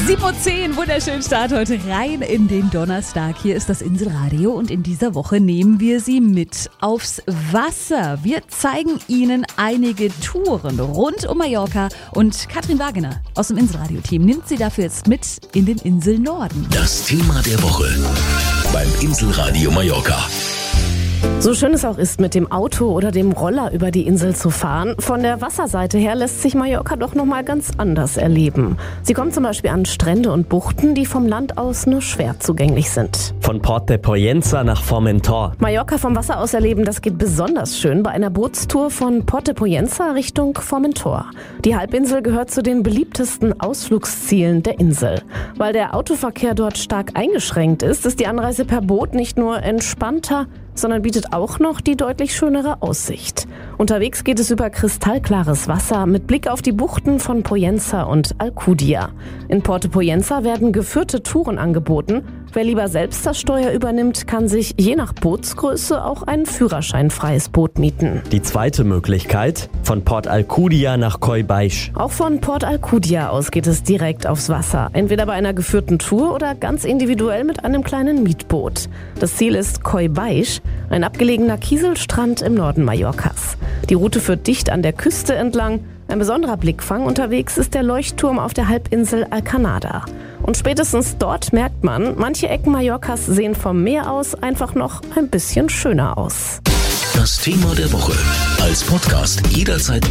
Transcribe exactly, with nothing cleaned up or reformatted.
sieben Uhr zehn, wunderschönen Start heute rein in den Donnerstag. Hier ist das Inselradio und in dieser Woche nehmen wir Sie mit aufs Wasser. Wir zeigen Ihnen einige Touren rund um Mallorca und Katrin Wagener aus dem Inselradio-Team nimmt Sie dafür jetzt mit in den Inselnorden. Das Thema der Woche beim Inselradio Mallorca. So schön es auch ist, mit dem Auto oder dem Roller über die Insel zu fahren, von der Wasserseite her lässt sich Mallorca doch nochmal ganz anders erleben. Sie kommen zum Beispiel an Strände und Buchten, die vom Land aus nur schwer zugänglich sind. Von Port de Poyensa nach Formentor. Mallorca vom Wasser aus erleben, das geht besonders schön bei einer Bootstour von Port de Poyensa Richtung Formentor. Die Halbinsel gehört zu den beliebtesten Ausflugszielen der Insel. Weil der Autoverkehr dort stark eingeschränkt ist, ist die Anreise per Boot nicht nur entspannter, sondern bietet auch noch die deutlich schönere Aussicht. Unterwegs geht es über kristallklares Wasser mit Blick auf die Buchten von Poyensa und Alcudia. In Port de Poyensa werden geführte Touren angeboten. Wer lieber selbst das Steuer übernimmt, kann sich je nach Bootsgröße auch ein führerscheinfreies Boot mieten. Die zweite Möglichkeit, von Port Alcudia nach Coll Baix. Auch von Port Alcudia aus geht es direkt aufs Wasser. Entweder bei einer geführten Tour oder ganz individuell mit einem kleinen Mietboot. Das Ziel ist Coll Baix, ein abgelegener Kieselstrand im Norden Mallorcas. Die Route führt dicht an der Küste entlang. Ein besonderer Blickfang unterwegs ist der Leuchtturm auf der Halbinsel Alcanada. Und spätestens dort merkt man, manche Ecken Mallorcas sehen vom Meer aus einfach noch ein bisschen schöner aus. Das Thema der Woche als Podcast jederzeit